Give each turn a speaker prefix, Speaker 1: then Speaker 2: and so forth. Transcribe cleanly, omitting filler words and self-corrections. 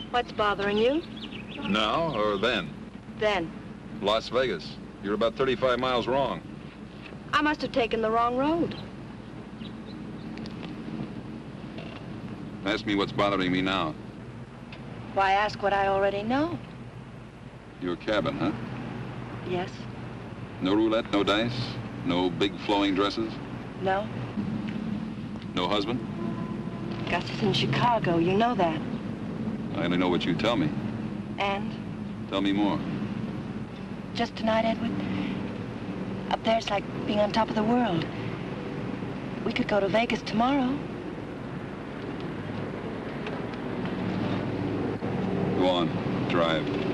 Speaker 1: What's bothering you?
Speaker 2: Now or then?
Speaker 1: Then.
Speaker 2: Las Vegas. You're about 35 miles wrong.
Speaker 1: I must have taken the wrong road.
Speaker 2: Ask me what's bothering me now.
Speaker 1: Why ask what I already know?
Speaker 2: Your cabin, huh?
Speaker 1: Yes.
Speaker 2: No roulette, no dice, no big flowing dresses,
Speaker 1: No.
Speaker 2: no husband?
Speaker 1: Gus is in Chicago, you know that.
Speaker 2: I only know what you tell me.
Speaker 1: And?
Speaker 2: Tell me more.
Speaker 1: Just tonight, Edward, up there it's like being on top of the world. We could go to Vegas tomorrow.
Speaker 2: Go on, drive.